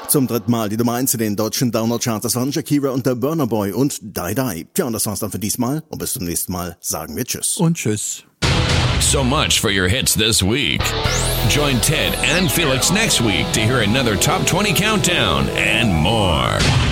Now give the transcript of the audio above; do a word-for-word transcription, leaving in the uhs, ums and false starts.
Zum dritten Mal die Nummer eins in den deutschen Download-Charts. Das waren Shakira und der Burna Boy und Die Die. Tja, und das war's dann für diesmal. Und bis zum nächsten Mal sagen wir Tschüss. Und Tschüss. So much for your hits this week. Join Ted and Felix next week to hear another Top twenty Countdown and more.